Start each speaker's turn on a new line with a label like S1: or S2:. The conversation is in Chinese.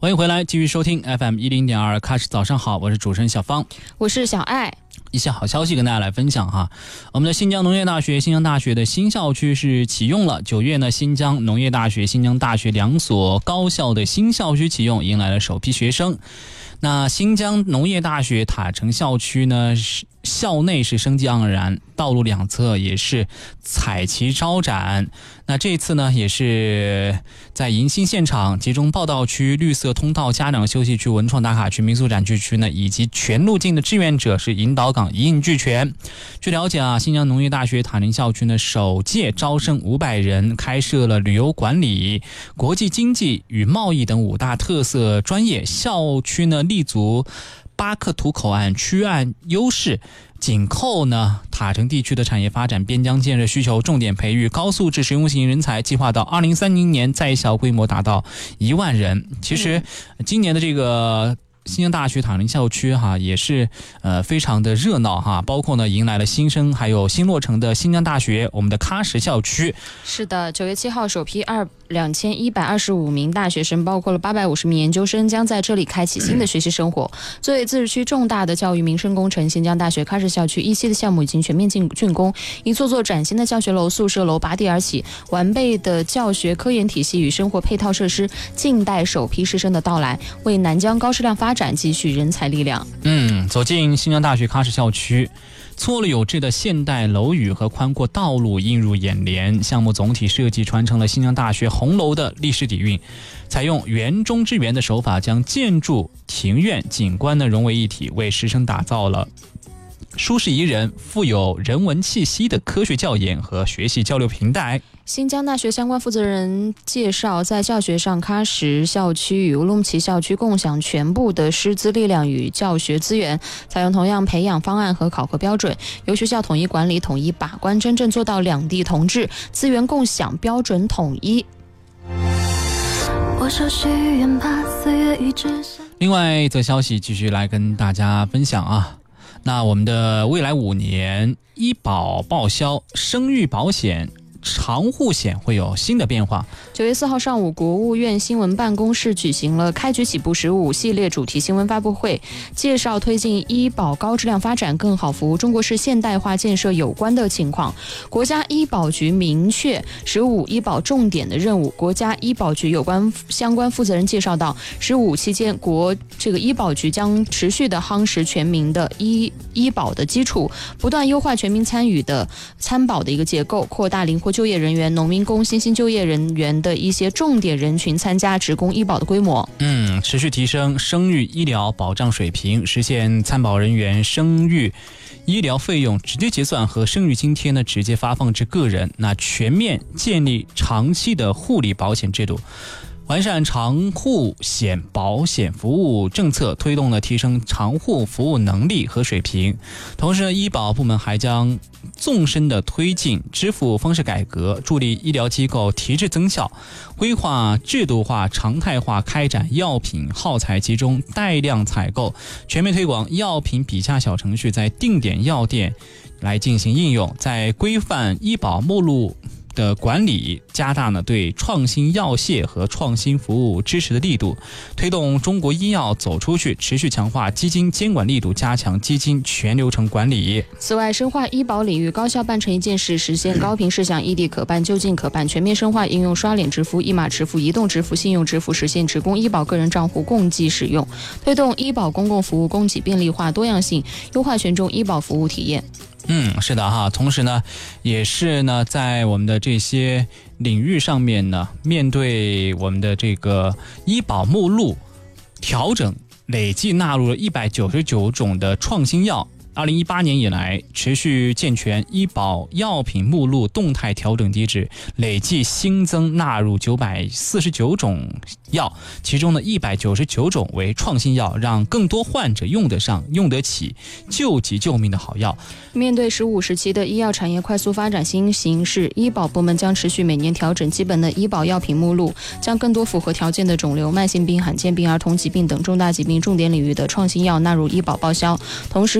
S1: 欢迎回来，继续收听 FM10.2 开始早上好，我是主持人小芳，
S2: 我是小爱。
S1: 一些好消息跟大家来分享哈。我们的新疆农业大学、新疆大学的新校区是启用了。9月呢，新疆农业大学、新疆大学2所高校的新校区启用，迎来了首批学生。那新疆农业大学塔城校区呢，校内是生机盎然，道路两侧也是彩旗招展。那这次呢，也是在迎新现场，集中报道区、绿色通道、家长休息区、文创打卡区、民俗展区呢，以及全路径的志愿者是引导岗一应俱全。据了解啊，新疆农业大学塔城校区呢，首届招生500人，开设了旅游管理、国际经济与贸易等5大特色专业。校区呢，立足巴克图口岸区岸优势，紧扣呢塔城地区的产业发展、边疆建设需求，重点培育高素质实用型人才，计划到2030年在校规模达到1万人。其实今年的这个新疆大学塔城校区哈也是非常的热闹哈，包括呢迎来了新生，还有新落成的新疆大学我们的喀什校区。
S2: 是的，9月7号首批2125名大学生，包括了850名研究生，将在这里开启新的学习生活。作为自治区重大的教育民生工程，新疆大学喀什校区一期的项目已经全面竣工，一座座崭新的教学楼、宿舍楼拔地而起，完备的教学科研体系与生活配套设施，静待首批师生的到来，为南疆高质量发展积蓄人才力量。
S1: 走进新疆大学喀什校区，错落有致的现代楼宇和宽阔道路映入眼帘，项目总体设计传承了新疆大学红楼的历史底蕴，采用园中之园的手法，将建筑、庭院、景观呢融为一体，为师生打造了舒适宜人、富有人文气息的科学教研和学习交流平台。
S2: 新疆大学相关负责人介绍，在教学上，喀什校区与乌鲁木齐校区共享全部的师资力量与教学资源，采用同样培养方案和考核标准，由学校统一管理、统一把关，真正做到两地同治，资源共享，标准统一。
S1: 另外一则消息继续来跟大家分享啊。那我们的未来5年医保报销、生育保险、长护险会有新的变化。
S2: 9月4号上午，国务院新闻办公室举行了开局起步15系列主题新闻发布会，介绍推进医保高质量发展、更好服务中国式现代化建设有关的情况。国家医保局明确15医保重点的任务。国家医保局有关相关负责人介绍到，15期间，这个医保局将持续的夯实全民的医保的基础，不断优化全民参保的一个结构，扩大灵活就业人员、农民工、新兴就业人员的一些重点人群参加职工医保的规模。
S1: 持续提升生育医疗保障水平，实现参保人员生育医疗费用直接结算和生育津贴呢直接发放至个人。那全面建立长期的护理保险制度，完善长护险保险服务政策，推动了提升长护服务能力和水平。同时呢，医保部门还将纵深的推进支付方式改革，助力医疗机构提质增效，规划制度化、常态化开展药品耗材集中带量采购，全面推广药品比价小程序在定点药店来进行应用，在规范医保目录的管理，加大呢对创新药械和创新服务支持的力度，推动中国医药走出去，持续强化基金监管力度，加强基金全流程管理。
S2: 此外，深化医保领域高效办成一件事，实现高频事项异地可办、就近可办，全面深化应用刷脸支付、一码支付、移动支付、信用支付，实现职工医保个人账户共计使用，推动医保公共服务供给便利化、多样性，优化群众医保服务体验。
S1: 是的哈，同时呢，也是呢，在我们的这些领域上面呢，面对我们的这个医保目录调整，累计纳入了199种的创新药。2018年以来，持续健全医保药品目录动态调整机制，累计新增纳入949种药，其中呢199种为创新药，让更多患者用得上、用得起，救急救命的好药。
S2: 面对15时期的医药产业快速发展新形势，医保部门将持续每年调整基本的医保药品目录，将更多符合条件的肿瘤、慢性病、罕见病、儿童疾病等重大疾病重点领域的创新药纳入医保报销，同时